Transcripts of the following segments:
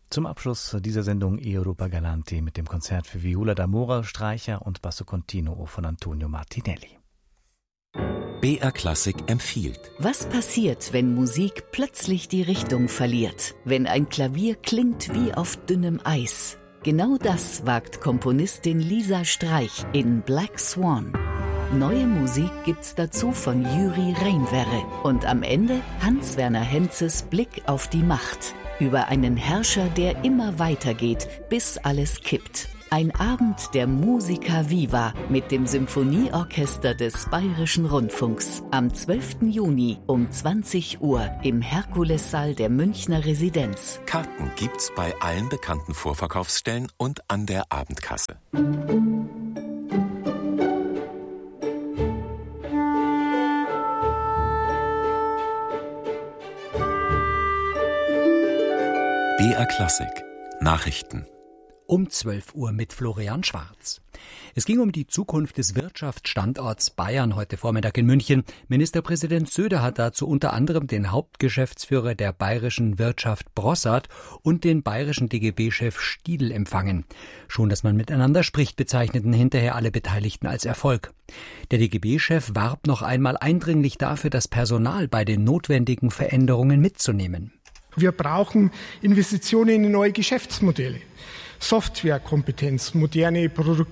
Zum Abschluss dieser Sendung Europa Galante mit dem Konzert für Viola d'Amore, Streicher und Basso Continuo von Antonio Martinelli. BR Klassik empfiehlt. Was passiert, wenn Musik plötzlich die Richtung verliert? Wenn ein Klavier klingt wie auf dünnem Eis? Genau das wagt Komponistin Lisa Streich in Black Swan. Neue Musik gibt's dazu von Jüri Reinwerre. Und am Ende Hans-Werner Henzes Blick auf die Macht. Über einen Herrscher, der immer weitergeht, bis alles kippt. Ein Abend der Musica Viva mit dem Symphonieorchester des Bayerischen Rundfunks. Am 12. Juni um 20 Uhr im Herkulessaal der Münchner Residenz. Karten gibt's bei allen bekannten Vorverkaufsstellen und an der Abendkasse. BR Klassik Nachrichten um 12 Uhr mit Florian Schwarz. Es ging um die Zukunft des Wirtschaftsstandorts Bayern heute Vormittag in München. Ministerpräsident Söder hat dazu unter anderem den Hauptgeschäftsführer der bayerischen Wirtschaft Brossard und den bayerischen DGB-Chef Stiedl empfangen. Schon, dass man miteinander spricht, bezeichneten hinterher alle Beteiligten als Erfolg. Der DGB-Chef warb noch einmal eindringlich dafür, das Personal bei den notwendigen Veränderungen mitzunehmen. Wir brauchen Investitionen in neue Geschäftsmodelle, Softwarekompetenz, moderne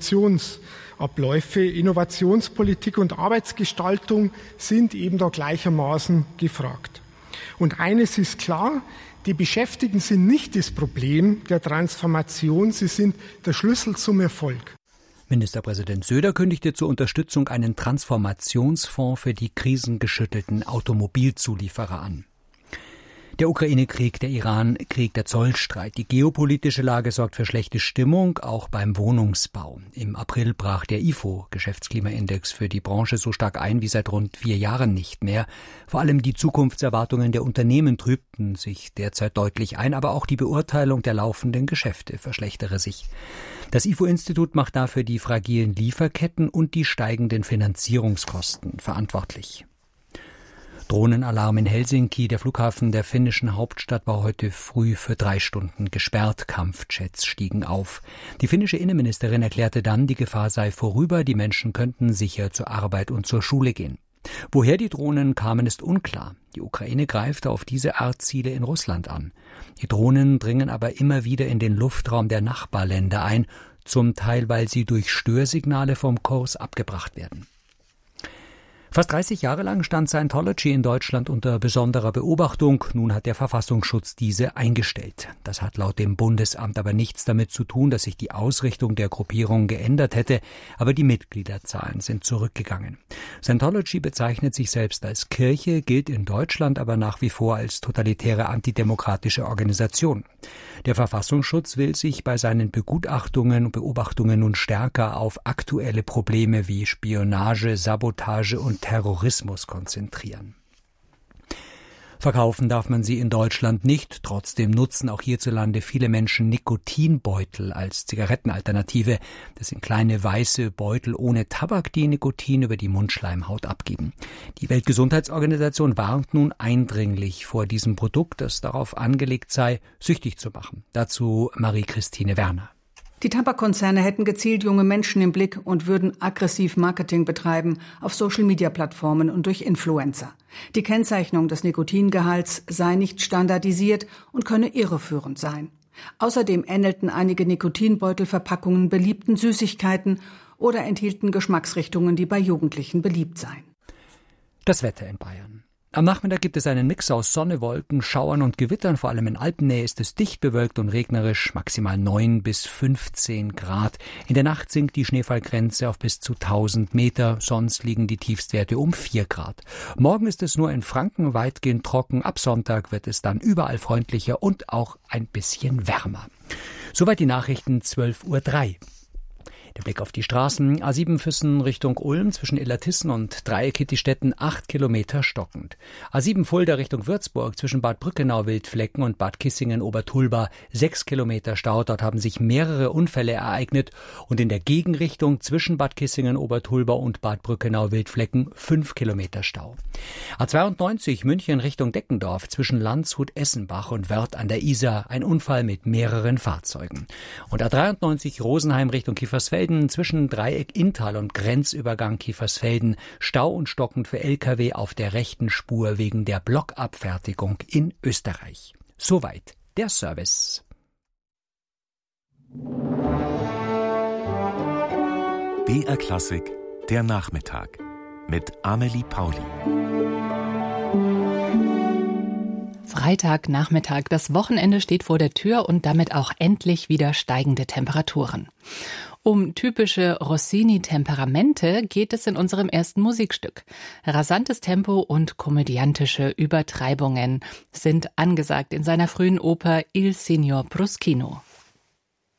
Produktionsabläufe, Innovationspolitik und Arbeitsgestaltung sind eben da gleichermaßen gefragt. Und eines ist klar, die Beschäftigten sind nicht das Problem der Transformation, sie sind der Schlüssel zum Erfolg. Ministerpräsident Söder kündigte zur Unterstützung einen Transformationsfonds für die krisengeschüttelten Automobilzulieferer an. Der Ukraine-Krieg, der Iran-Krieg, der Zollstreit, die geopolitische Lage sorgt für schlechte Stimmung, auch beim Wohnungsbau. Im April brach der IFO-Geschäftsklimaindex für die Branche so stark ein wie seit rund 4 Jahren nicht mehr. Vor allem die Zukunftserwartungen der Unternehmen trübten sich derzeit deutlich ein, aber auch die Beurteilung der laufenden Geschäfte verschlechtere sich. Das IFO-Institut macht dafür die fragilen Lieferketten und die steigenden Finanzierungskosten verantwortlich. Drohnenalarm in Helsinki. Der Flughafen der finnischen Hauptstadt war heute früh für 3 Stunden gesperrt. Kampfjets stiegen auf. Die finnische Innenministerin erklärte dann, die Gefahr sei vorüber, die Menschen könnten sicher zur Arbeit und zur Schule gehen. Woher die Drohnen kamen, ist unklar. Die Ukraine greift auf diese Art Ziele in Russland an. Die Drohnen dringen aber immer wieder in den Luftraum der Nachbarländer ein, zum Teil, weil sie durch Störsignale vom Kurs abgebracht werden. Fast 30 Jahre lang stand Scientology in Deutschland unter besonderer Beobachtung. Nun hat der Verfassungsschutz diese eingestellt. Das hat laut dem Bundesamt aber nichts damit zu tun, dass sich die Ausrichtung der Gruppierung geändert hätte. Aber die Mitgliederzahlen sind zurückgegangen. Scientology bezeichnet sich selbst als Kirche, gilt in Deutschland aber nach wie vor als totalitäre antidemokratische Organisation. Der Verfassungsschutz will sich bei seinen Begutachtungen und Beobachtungen nun stärker auf aktuelle Probleme wie Spionage, Sabotage und Terrorismus konzentrieren. Verkaufen darf man sie in Deutschland nicht. Trotzdem nutzen auch hierzulande viele Menschen Nikotinbeutel als Zigarettenalternative. Das sind kleine weiße Beutel ohne Tabak, die Nikotin über die Mundschleimhaut abgeben. Die Weltgesundheitsorganisation warnt nun eindringlich vor diesem Produkt, das darauf angelegt sei, süchtig zu machen. Dazu Marie-Christine Werner. Die Tabakkonzerne hätten gezielt junge Menschen im Blick und würden aggressiv Marketing betreiben auf Social-Media-Plattformen und durch Influencer. Die Kennzeichnung des Nikotingehalts sei nicht standardisiert und könne irreführend sein. Außerdem ähnelten einige Nikotinbeutelverpackungen beliebten Süßigkeiten oder enthielten Geschmacksrichtungen, die bei Jugendlichen beliebt seien. Das Wetter in Bayern. Am Nachmittag gibt es einen Mix aus Sonne, Wolken, Schauern und Gewittern. Vor allem in Alpennähe ist es dicht bewölkt und regnerisch, maximal 9 bis 15 Grad. In der Nacht sinkt die Schneefallgrenze auf bis zu 1000 Meter, sonst liegen die Tiefstwerte um 4 Grad. Morgen ist es nur in Franken weitgehend trocken. Ab Sonntag wird es dann überall freundlicher und auch ein bisschen wärmer. Soweit die Nachrichten 12:03 Uhr. Der Blick auf die Straßen. A7 Füssen Richtung Ulm zwischen Illertissen und Dreieck-Kittistetten 8 Kilometer stockend. A7 Fulda Richtung Würzburg zwischen Bad Brückenau-Wildflecken und Bad Kissingen-Obertulba 6 Kilometer Stau. Dort haben sich mehrere Unfälle ereignet und in der Gegenrichtung zwischen Bad Kissingen-Obertulba und Bad Brückenau-Wildflecken 5 Kilometer Stau. A92 München Richtung Deckendorf zwischen Landshut-Essenbach und Wörth an der Isar ein Unfall mit mehreren Fahrzeugen. Und A93 Rosenheim Richtung Kiefersfelden zwischen Dreieck Inntal und Grenzübergang Kiefersfelden Stau und stockend für Lkw auf der rechten Spur wegen der Blockabfertigung in Österreich. Soweit der Service. BR Klassik, der Nachmittag mit Amelie Pauli. Freitagnachmittag, das Wochenende steht vor der Tür und damit auch endlich wieder steigende Temperaturen. Um typische Rossini-Temperamente geht es in unserem ersten Musikstück. Rasantes Tempo und komödiantische Übertreibungen sind angesagt in seiner frühen Oper Il Signor Bruschino.